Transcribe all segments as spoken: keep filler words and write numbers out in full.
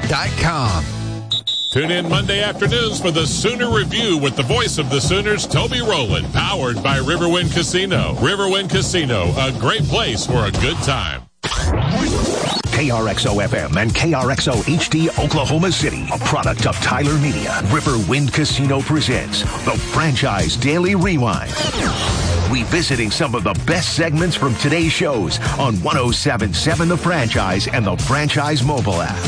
dot com. Tune in Monday afternoons for the Sooner Review with the voice of the Sooners, Toby Rowland, powered by Riverwind Casino. Riverwind Casino, a great place for a good time. K R X O F M and K R X O H D Oklahoma City, a product of Tyler Media. Riverwind Casino presents the Franchise Daily Rewind. Revisiting some of the best segments from today's shows on one oh seven point seven The Franchise and the Franchise mobile app.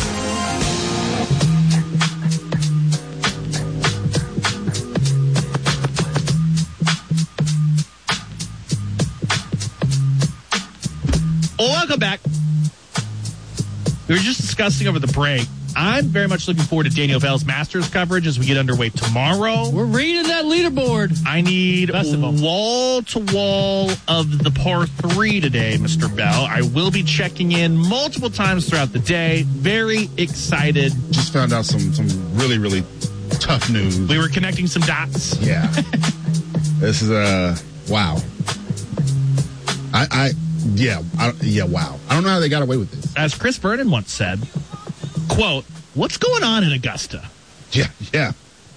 Welcome back. We were just discussing over the break. I'm very much looking forward to Daniel Vell's Masters coverage as we get underway tomorrow. We're reading that leaderboard. I need wall to wall of the par three today, Mister Bell. I will be checking in multiple times throughout the day. Very excited. Just found out some some really, really tough news. We were connecting some dots. Yeah. This is, uh, wow. I, I, yeah, I, yeah, wow. I don't know how they got away with this. As Chris Vernon once said, quote, what's going on in Augusta? Yeah, yeah.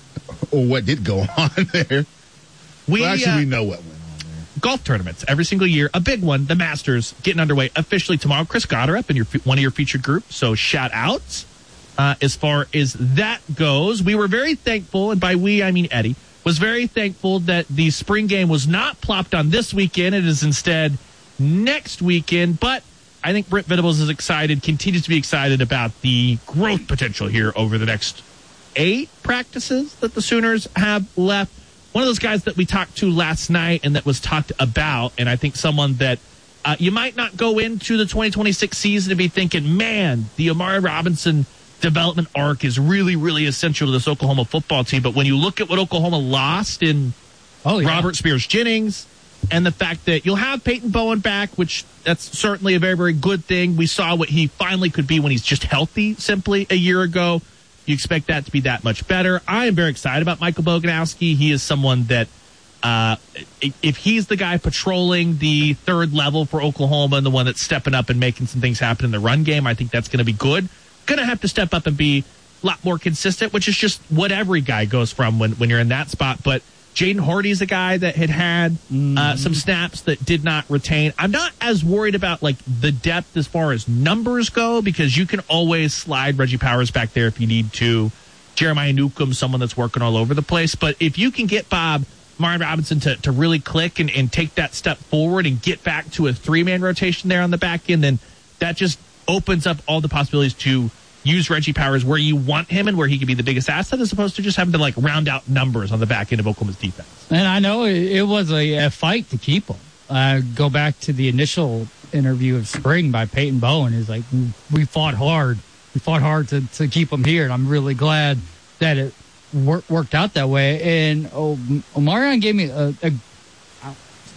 Or what did go on there. We, well, actually, uh, we know what went on there. Golf tournaments every single year. A big one, the Masters, getting underway officially tomorrow. Chris Gotterup in your, one of your featured groups, so shout outs. Uh, as far as that goes, we were very thankful, and by we, I mean Eddie, was very thankful that the spring game was not plopped on this weekend. It is instead next weekend, but I think Brent Venables is excited, continues to be excited about the growth potential here over the next eight practices that the Sooners have left. One of those guys that we talked to last night and that was talked about, and I think someone that uh, you might not go into the twenty twenty-six season to be thinking, man, the Amari Robinson development arc is really, really essential to this Oklahoma football team. But when you look at what Oklahoma lost in oh, yeah. Robert Spears-Jennings, and the fact that you'll have Peyton Bowen back, which that's certainly a very, very good thing. We saw what he finally could be when he's just healthy simply a year ago. You expect that to be that much better. I am very excited about Michael Boganowski. He is someone that uh, if he's the guy patrolling the third level for Oklahoma and the one that's stepping up and making some things happen in the run game, I think that's going to be good. Going to have to step up and be a lot more consistent, which is just what every guy goes from when, when you're in that spot. But Jaden Hardy's a guy that had had uh, some snaps that did not retain. I'm not as worried about like the depth as far as numbers go, because you can always slide Reggie Powers back there if you need to. Jeremiah Newcomb, someone that's working all over the place. But if you can get Bob Martin Robinson to, to really click and, and take that step forward and get back to a three-man rotation there on the back end, then that just opens up all the possibilities to use Reggie Powers where you want him and where he can be the biggest asset, as opposed to just having to like round out numbers on the back end of Oklahoma's defense. And I know it, it was a, a fight to keep him. Uh, go back to the initial interview of spring by Peyton Bowen. Is like, we fought hard. We fought hard to, to keep him here, and I'm really glad that it wor- worked out that way. And oh, Omarion gave me a, a, a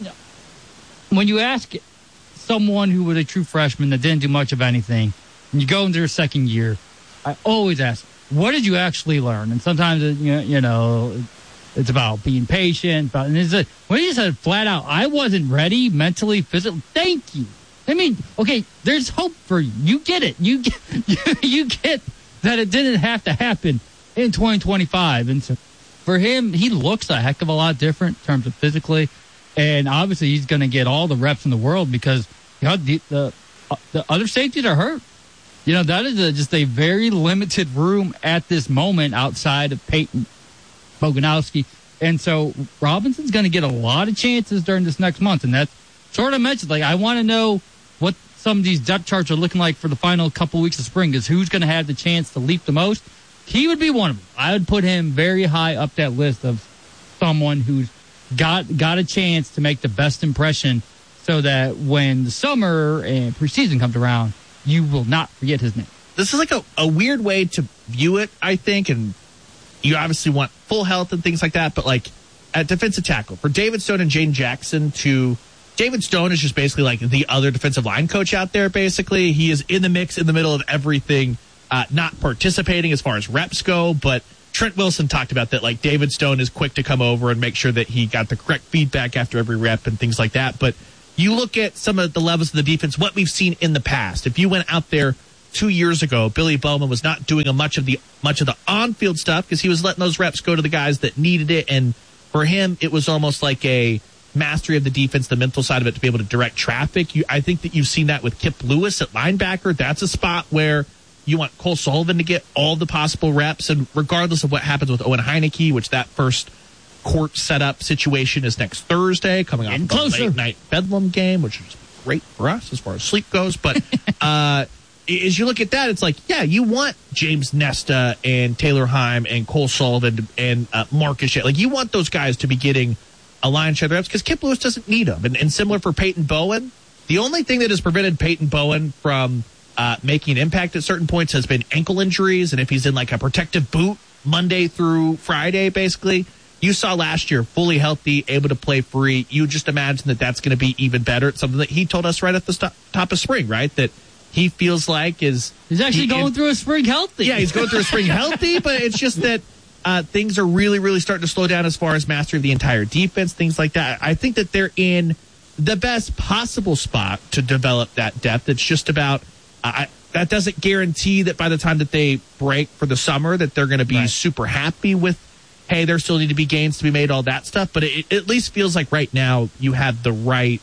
when you ask someone who was a true freshman that didn't do much of anything, and you go into your second year, I always ask, what did you actually learn? And sometimes, it, you, know, you know, it's about being patient. About, and it's a, when he said flat out, I wasn't ready mentally, physically. Thank you. I mean, okay, there's hope for you. You get it. You get, you get that it didn't have to happen in twenty twenty-five. And so for him, he looks a heck of a lot different in terms of physically. And obviously, he's going to get all the reps in the world because you know, the, the, the other safeties are hurt. You know, that is a, just a very limited room at this moment outside of Peyton Boganowski. And so Robinson's going to get a lot of chances during this next month. And that's sort of mentioned, like, I want to know what some of these depth charts are looking like for the final couple weeks of spring, because who's going to have the chance to leap the most? He would be one of them. I would put him very high up that list of someone who's got got a chance to make the best impression so that when the summer and preseason comes around, you will not forget his name. This is like a, a weird way to view it, I think, and you obviously want full health and things like that, but like at defensive tackle, for David Stone and Jaden Jackson to... David Stone is just basically like the other defensive line coach out there, basically. He is in the mix, in the middle of everything, uh, not participating as far as reps go, but Trent Wilson talked about that, like David Stone is quick to come over and make sure that he got the correct feedback after every rep and things like that. But you look at some of the levels of the defense, what we've seen in the past. If you went out there two years ago, Billy Bowman was not doing a much of the much of the on-field stuff because he was letting those reps go to the guys that needed it. And for him, it was almost like a mastery of the defense, the mental side of it, to be able to direct traffic. You, I think that you've seen that with Kip Lewis at linebacker. That's a spot where you want Cole Sullivan to get all the possible reps. And regardless of what happens with Owen Heineke, which that first court setup situation is next Thursday, coming off the late night Bedlam game, which is great for us as far as sleep goes. But uh, as you look at that, it's like, yeah, you want James Nesta and Taylor Heim and Cole Sullivan and uh, Marcus. Like, you want those guys to be getting a line share reps because Kip Lewis doesn't need them. And, and similar for Peyton Bowen, the only thing that has prevented Peyton Bowen from uh, making an impact at certain points has been ankle injuries. And if he's in like a protective boot Monday through Friday, basically, you saw last year, fully healthy, able to play free. You just imagine that that's going to be even better. It's something that he told us right at the st- top of spring, right? That he feels like is... He's actually he, going and, through a spring healthy. Yeah, he's going through a spring healthy, but it's just that uh, things are really, really starting to slow down as far as mastery of the entire defense, things like that. I think that they're in the best possible spot to develop that depth. It's just about... Uh, I, that doesn't guarantee that by the time that they break for the summer that they're going to be right. super happy with, hey, there still need to be gains to be made, all that stuff. But it, it at least feels like right now you have the right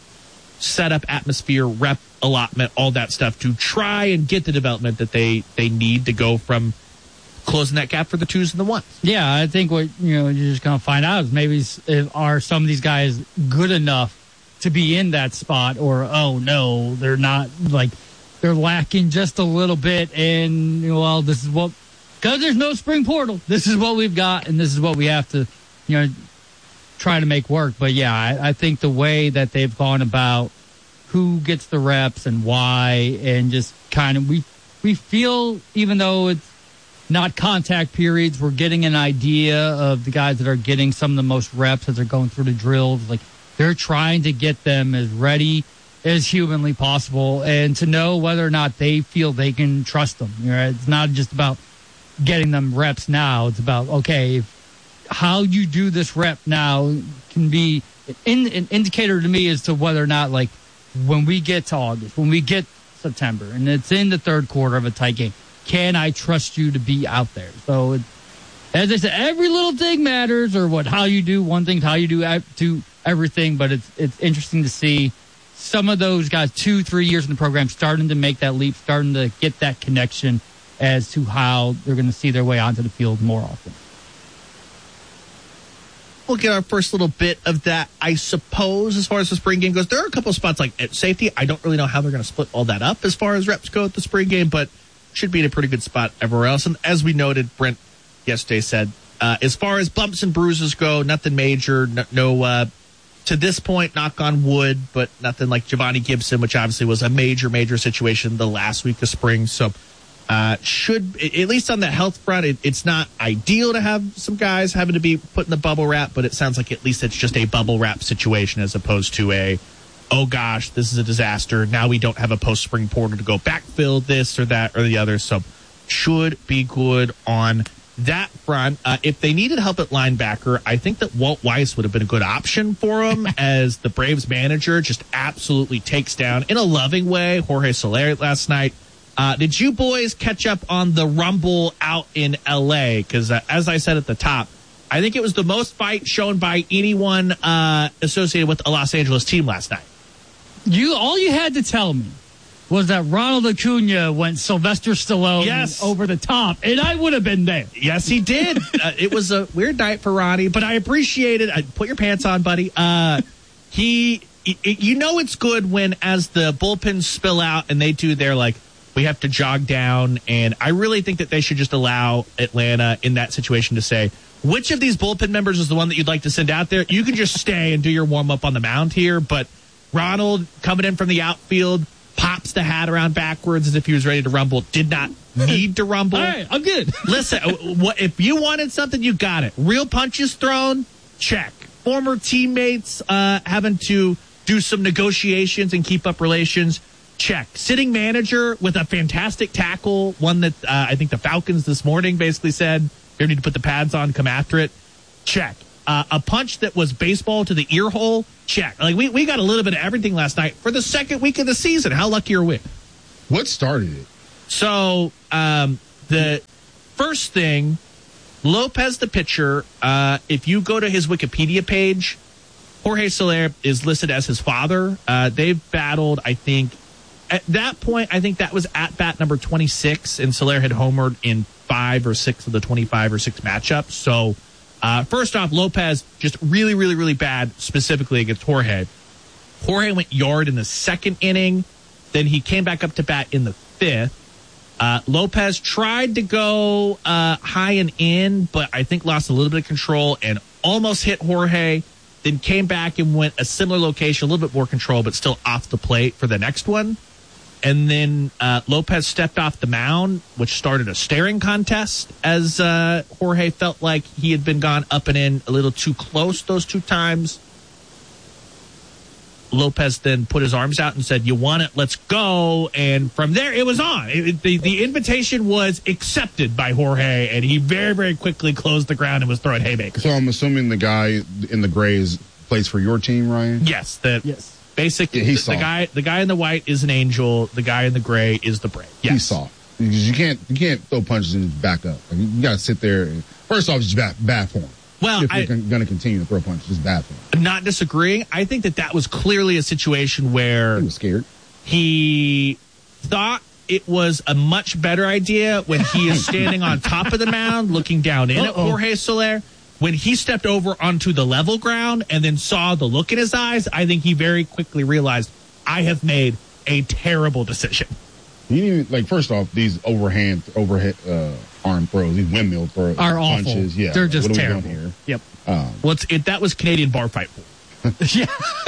setup, atmosphere, rep allotment, all that stuff to try and get the development that they, they need to go from closing that gap for the twos and the ones. Yeah, I think what you know you're just going to find out is maybe if, are some of these guys good enough to be in that spot, or oh no, they're not, like they're lacking just a little bit, and well, this is what, because there's no spring portal, this is what we've got, and this is what we have to, you know, try to make work. But yeah, I, I think the way that they've gone about who gets the reps and why, and just kind of we we feel, even though it's not contact periods, we're getting an idea of the guys that are getting some of the most reps as they're going through the drills. Like, they're trying to get them as ready as humanly possible, and to know whether or not they feel they can trust them. You know, it's not just about getting them reps now. It's about, okay, if, how you do this rep now can be in, an indicator to me as to whether or not, like, when we get to August, when we get September, and it's in the third quarter of a tight game, can I trust you to be out there? So, it, as I said, every little thing matters, or what, how you do one thing, how you do, do everything, but it's it's interesting to see some of those guys, two, three years in the program, starting to make that leap, starting to get that connection as to how they're going to see their way onto the field more often. We'll get our first little bit of that, I suppose, as far as the spring game goes. There are a couple of spots like at safety. I don't really know how they're going to split all that up as far as reps go at the spring game, but should be in a pretty good spot everywhere else. And as we noted, Brent yesterday said, uh, as far as bumps and bruises go, nothing major, no, no uh, to this point, knock on wood, but nothing like Giovanni Gibson, which obviously was a major, major situation the last week of spring. So uh, should, at least on the health front, it, it's not ideal to have some guys having to be put in the bubble wrap, but it sounds like at least it's just a bubble wrap situation as opposed to a, oh gosh, this is a disaster. Now we don't have a post-spring portal to go backfill this or that or the other. So should be good on that front. Uh, if they needed help at linebacker, I think that Walt Weiss would have been a good option for him as the Braves manager just absolutely takes down, in a loving way, Jorge Soler last night. Uh, did you boys catch up on the rumble out in L A? Because uh, as I said at the top, I think it was the most fight shown by anyone uh, associated with a Los Angeles team last night. You all you had to tell me was that Ronald Acuna went Sylvester Stallone yes. over the top, and I would have been there. Yes, he did. uh, it was a weird night for Ronnie, but I appreciate it. Uh, put your pants on, buddy. Uh, he, it, you know, it's good when as the bullpens spill out and they do their like, we have to jog down, and I really think that they should just allow Atlanta in that situation to say, which of these bullpen members is the one that you'd like to send out there? You can just stay and do your warm up on the mound here, but Ronald coming in from the outfield, pops the hat around backwards as if he was ready to rumble. Did not need to rumble. All right, I'm good. Listen, what if you wanted something, you got it. Real punches thrown, check. Former teammates uh, having to do some negotiations and keep up relations, check. Sitting manager with a fantastic tackle, one that uh, I think the Falcons this morning basically said, you need to put the pads on, come after it, check. Uh, a punch that was baseball to the ear hole, check. Like we, we got a little bit of everything last night for the second week of the season. How lucky are we? What started it? So um, the first thing, Lopez, the pitcher, uh, if you go to his Wikipedia page, Jorge Soler is listed as his father. Uh, they've battled, I think, at that point, I think that was at bat number twenty-six, and Soler had homered in five or six of the twenty-five or six matchups. So, uh, first off, Lopez just really, really, really bad, specifically against Jorge. Jorge went yard in the second inning. Then he came back up to bat in the fifth. Uh, Lopez tried to go uh, high and in, but I think lost a little bit of control and almost hit Jorge. Then came back and went a similar location, a little bit more control, but still off the plate for the next one. And then uh, Lopez stepped off the mound, which started a staring contest as uh, Jorge felt like he had been gone up and in a little too close those two times. Lopez then put his arms out and said, "You want it? Let's go." And from there, it was on. It, the, the invitation was accepted by Jorge, and he very, very quickly closed the ground and was throwing haymakers. So I'm assuming the guy in the gray is, plays for your team, Ryan? Yes. The, Yes. Basically, Yeah, he's the, the soft. guy the guy in the white is an Angel. The guy in the gray is the Brave. Yes. He's soft. Because you can't you can't throw punches and back up. Like, you got to sit there. And, first off, it's bad, bad form. Well, if I- you're going to continue to throw punches, it's bad form. I'm not disagreeing. I think that that was clearly a situation where He was scared. he thought it was a much better idea when he is standing on top of the mound looking down in at Uh-oh. Jorge Soler. When he stepped over onto the level ground and then saw the look in his eyes, I think he very quickly realized, I have made a terrible decision. He didn't even, like, first off, these overhand, overhead uh, arm throws, these windmill throws, Are awful. punches. Yeah, They're like, just what are we terrible. doing here? Yep. Um, Well, it's, it, that was Canadian bar fight. Yeah.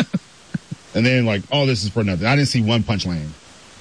and then, like, oh, this is for nothing. I didn't see one punch land.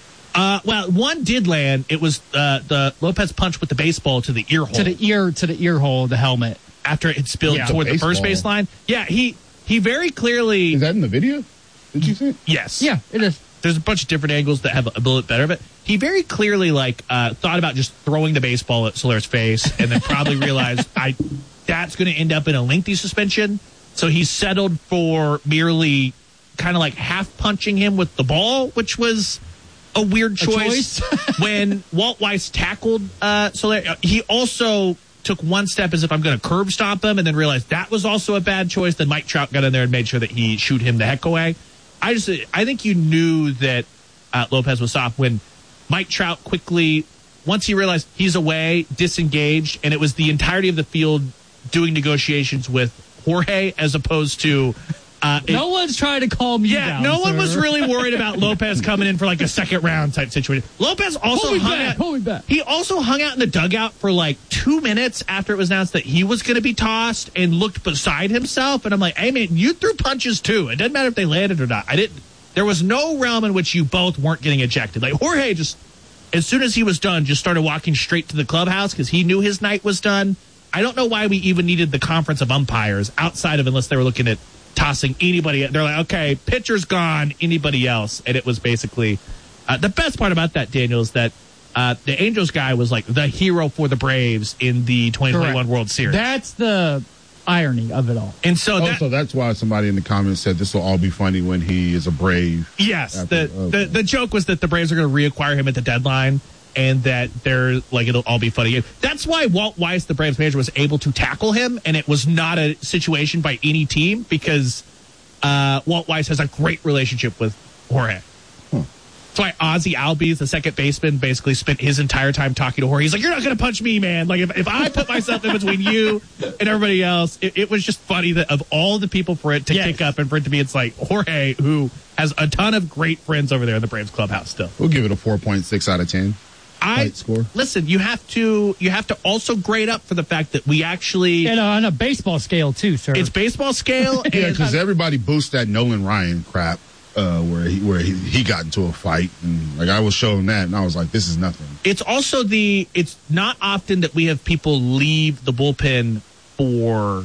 Uh, well, one did land. It was uh, the Lopez punch with the baseball to the ear hole. to the ear, to the ear hole, of the helmet. After it had spilled Yeah. toward the, The first baseball. baseline. Yeah, he he very clearly. Is that in the video? Did you see it? Yes. Yeah, it is. There's a bunch of different angles that have a little bit better of it. He very clearly like uh, thought about just throwing the baseball at Soler's face, and then probably realized I that's going to end up in a lengthy suspension. So he settled for merely kind of like half punching him with the ball, which was a weird choice. choice? When Walt Weiss tackled uh, Soler, uh, he also took one step as if I'm going to curb stomp him, and then realized that was also a bad choice. Then Mike Trout got in there and made sure that he shoot him the heck away. I just, I think you knew that uh, Lopez was soft when Mike Trout quickly, once he realized he's away, disengaged, and it was the entirety of the field doing negotiations with Jorge as opposed to. Uh, it- No one's trying to calm you yeah, down. no one sir. was really worried about Lopez coming in for like a second round type situation. Lopez also Pull me hung back, out. pull me back. He also hung out in the dugout for like two minutes after it was announced that he was going to be tossed and looked beside himself. And I'm like, hey man, you threw punches too. It doesn't matter if they landed or not. I didn't. There was no realm in which you both weren't getting ejected. Like Jorge just, as soon as he was done, just started walking straight to the clubhouse because he knew his night was done. I don't know why we even needed the conference of umpires outside of unless they were looking at tossing anybody. They're like, okay, pitcher's gone, anybody else. And it was basically uh, the best part about that, Daniel, is that uh, the Angels guy was like the hero for the Braves in the twenty twenty-one Correct. World Series. That's the irony of it all. and so that, Also, that's why somebody in the comments said this will all be funny when he is a Brave. yes, After- the, okay. the the joke was that the Braves are going to reacquire him at the deadline, and that they're like it'll all be funny. That's why Walt Weiss, the Braves manager, was able to tackle him, and it was not a situation by any team because uh, Walt Weiss has a great relationship with Jorge. That's why Ozzie Albies, the second baseman, basically spent his entire time talking to Jorge. He's like, "You're not going to punch me, man. Like if, if I put myself in between you and everybody else, it, it was just funny that of all the people for it to Yes. kick up and for it to be, it's like Jorge, who has a ton of great friends over there in the Braves clubhouse still." We'll give it a four point six out of ten. I Fight score. listen. You have to you have to also grade up for the fact that we actually And on a baseball scale, too, sir. it's baseball scale. Yeah, and because everybody boosts that Nolan Ryan crap uh, where he where he, he got into a fight, and like I was showing that, and I was like, this is nothing. it's also the it's not often that we have people leave the bullpen for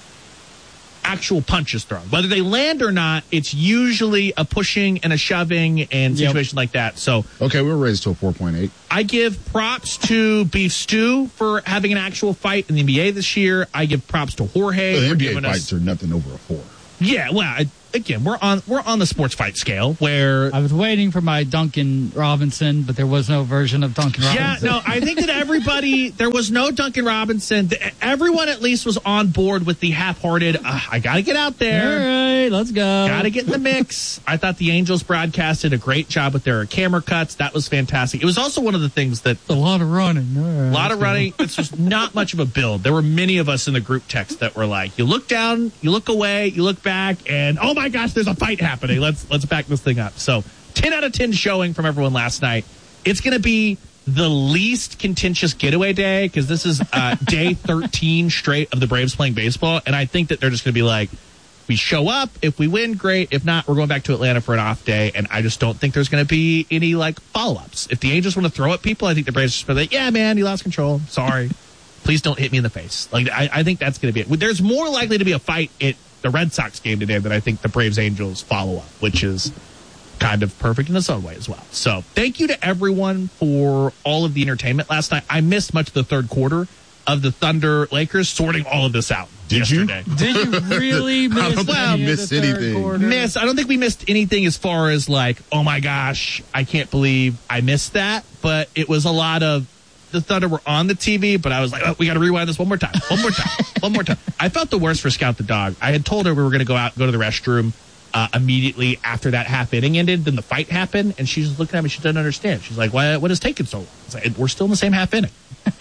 actual punches thrown. Whether they land or not, it's usually a pushing and a shoving and Yep. situation like that. So Okay, we're raised to a four point eight. I give props to Beef Stew for having an actual fight in the N B A this year. I give props to Jorge The for N B A giving us fights are nothing over a four. yeah, well, I, again, we're on we're on the sports fight scale where I was waiting for my Duncan Robinson, but there was no version of Duncan yeah, Robinson. no, I think that everybody there was no Duncan Robinson. Everyone at least was on board with the half-hearted. Uh, I got to get out there. All right, let's go. Got to get in the mix. I thought the Angels broadcast did a great job with their camera cuts. That was fantastic. It was also one of the things that a lot of running. All right, a lot of go. running. It's just not much of a build. There were many of us in the group text that were like, you look down, you look away, you look back, and oh my gosh, there's a fight happening. Let's let's back this thing up. So ten out of ten showing from everyone last night. It's going to be the least contentious getaway day because this is uh, day thirteen straight of the Braves playing baseball. And I think that they're just going to be like, we show up. If we win, great. If not, we're going back to Atlanta for an off day. And I just don't think there's going to be any like follow-ups. If the Angels want to throw at people, I think the Braves just be like, yeah, man, you lost control. Sorry. Please don't hit me in the face. Like I, I think that's going to be it. There's more likely to be a fight at the Red Sox game today than I think the Braves Angels follow up, which is kind of perfect in its own way as well. So thank you to everyone for all of the entertainment last night. I missed much of the third quarter of the Thunder Lakers sorting all of this out. Did yesterday. you? Did you really miss, I don't think any you of missed the third anything. quarter? Miss. I don't think we missed anything as far as like, oh my gosh, I can't believe I missed that. But it was a lot of the Thunder were on the T V, but I was like, oh, we got to rewind this one more time, one more time, one more time. I felt the worst for Scout the dog. I had told her we were going to go out, go to the restroom uh, immediately after that half inning ended. Then the fight happened, and she's looking at me. She doesn't understand. She's like, why? What is taking so long? It's like, we're still in the same half inning.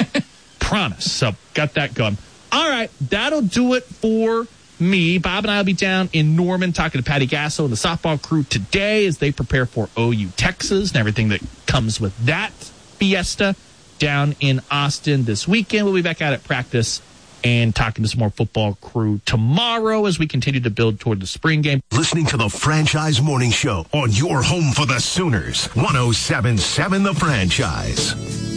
Promise. So got that going. All right, that'll do it for me. Bob and I will be down in Norman talking to Patty Gasso and the softball crew today as they prepare for O U Texas and everything that comes with that fiesta down in Austin this weekend. We'll be back out at practice and talking to some more football crew tomorrow as we continue to build toward the spring game. Listening to the Franchise Morning Show on your home for the Sooners. one oh seven point seven The Franchise.